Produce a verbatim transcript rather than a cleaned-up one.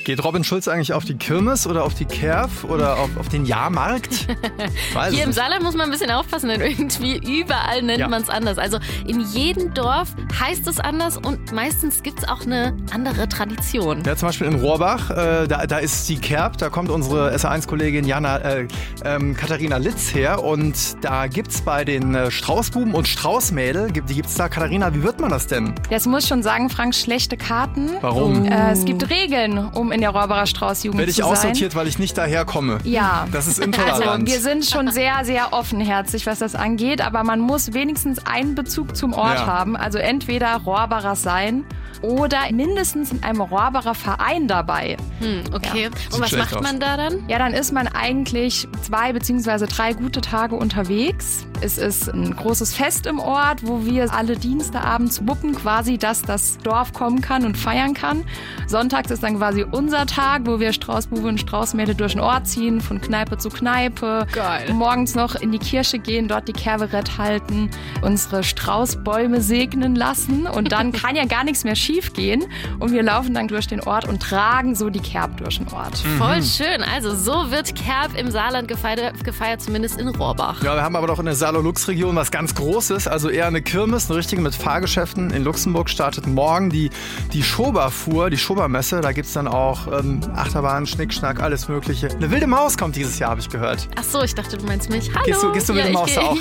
Geht Robin Schulz eigentlich auf die Kirmes oder auf die Kerf oder auf, auf den Jahrmarkt? Weiß Hier im nicht. Saarland muss man ein bisschen aufpassen, denn irgendwie überall nennt Ja. man es anders. Also in jedem Dorf heißt es anders und meistens gibt es auch eine andere Tradition. Ja, zum Beispiel in Rohrbach, äh, da, da ist die Kerb, da kommt unsere S A eins Kollegin Jana, äh, ähm, Katharina Litz her und da gibt's bei den äh, Straußbuben und Straußmädel, gibt, die gibt's da. Katharina, wie wird man das denn? Das muss schon sagen, Frank, schlechte Karten. Warum? Äh, es gibt Regeln, um in der Rohrbacher Straußjugend Werde ich zu sein. aussortiert, weil ich nicht daherkomme. Ja. Das ist Also intolerant. wir sind schon sehr, sehr offenherzig, was das angeht, aber man muss wenigstens einen Bezug zum Ort Ja. haben. Also entweder Rohrbacher sein oder mindestens in einem Rohrbacher Verein dabei. Hm, okay. Ja. Und was schlecht macht aus. man da dann? Ja, dann ist man eigentlich zwei beziehungsweise drei gute Tage unterwegs. Es ist ein großes Fest im Ort, wo wir alle Dienste abends wuppen, quasi, dass das Dorf kommen kann und feiern kann. Sonntags ist dann quasi unser Tag, wo wir Straußbube und Straußmädel durch den Ort ziehen, von Kneipe zu Kneipe. Geil. Morgens noch in die Kirche gehen, dort die Kerberett halten, unsere Straußbäume segnen lassen und dann kann ja gar nichts mehr schief gehen. Und wir laufen dann durch den Ort und tragen so die Kerb durch den Ort. Voll schön. Also so wird Kerb im Saarland gefeiert, gefeiert zumindest in Rohrbach. Ja, wir haben aber doch in der Saarlux-Region was ganz Großes, also eher eine Kirmes, eine richtige mit Fahrgeschäften. In Luxemburg startet morgen die, die Schoberfuhr, die Schobermesse. Da gibt's dann auch ähm, Achterbahn, Schnickschnack, alles mögliche. Eine wilde Maus kommt dieses Jahr, habe ich gehört. Ach so, ich dachte, du meinst mich. Hallo. Gehst du, gehst du mit ja, der ich Maus geh- da auch